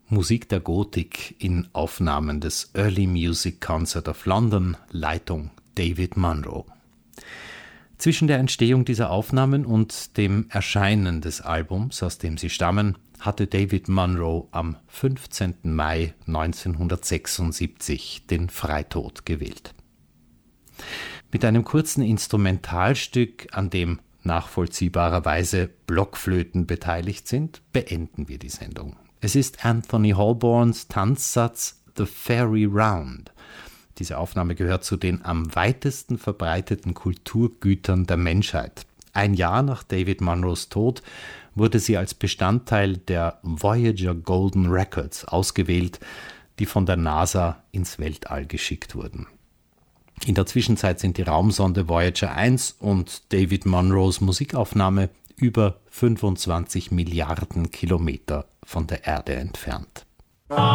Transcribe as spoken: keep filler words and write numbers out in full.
Musik der Gotik in Aufnahmen des Early Music Concert of London, Leitung David Munro. Zwischen der Entstehung dieser Aufnahmen und dem Erscheinen des Albums, aus dem sie stammen, hatte David Munro am fünfzehnten Mai neunzehnhundertsechsundsiebzig den Freitod gewählt. Mit einem kurzen Instrumentalstück, an dem nachvollziehbarerweise Blockflöten beteiligt sind, beenden wir die Sendung. Es ist Anthony Halborns Tanzsatz The Fairy Round. Diese Aufnahme gehört zu den am weitesten verbreiteten Kulturgütern der Menschheit. Ein Jahr nach David Munros Tod wurde sie als Bestandteil der Voyager Golden Records ausgewählt, die von der NASA ins Weltall geschickt wurden. In der Zwischenzeit sind die Raumsonde Voyager eins und David Munros Musikaufnahme über fünfundzwanzig Milliarden Kilometer von der Erde entfernt.